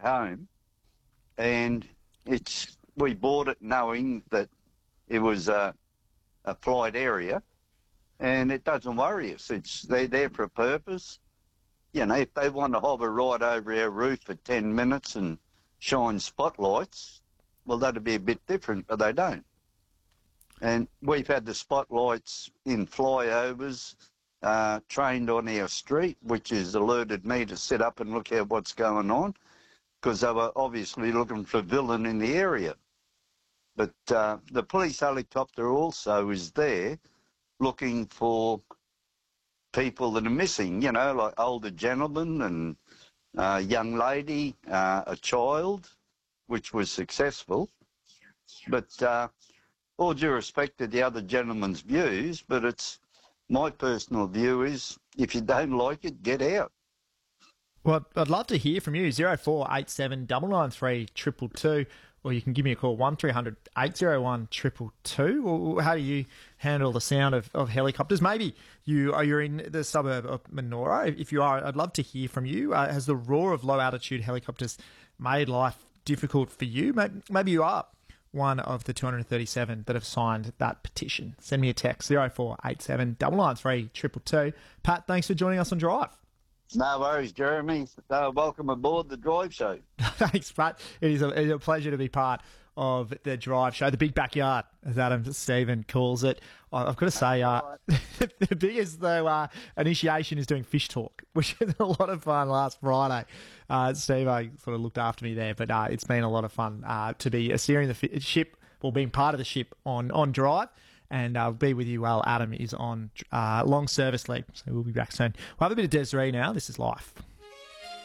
home, and we bought it knowing that it was a flight area, and it doesn't worry us. They're there for a purpose. You know, if they want to hover right over our roof for 10 minutes and shine spotlights, well, that'd be a bit different, but they don't. And we've had the spotlights in flyovers trained on our street, which has alerted me to sit up and look at what's going on, because they were obviously looking for a villain in the area. But the police helicopter also is there looking for people that are missing, you know, like older gentlemen and a young lady, a child, which was successful. But all due respect to the other gentleman's views, but it's my personal view is if you don't like it, get out. Well, I'd love to hear from you, 0487 993 222, or you can give me a call, 1300 801 222. Or how do you handle the sound of helicopters? Maybe you're in the suburb of Menora. If you are, I'd love to hear from you. Has the roar of low-altitude helicopters made life difficult for you? Maybe you are one of the 237 that have signed that petition. Send me a text, 0487 993 222. Pat, thanks for joining us on Drive. No worries, Jeremy. Welcome aboard the Drive Show. Thanks, Pat. It is a pleasure to be part of the Drive Show, the big backyard, as Adam Stephen calls it. I've got to say, the biggest initiation is doing fish talk, which is a lot of fun last Friday. Steve sort of looked after me there, but it's been a lot of fun to be steering the ship, or being part of the ship on Drive. And I'll be with you while Adam is on long service leave. So we'll be back soon. We'll have a bit of Desiree now. This is Life.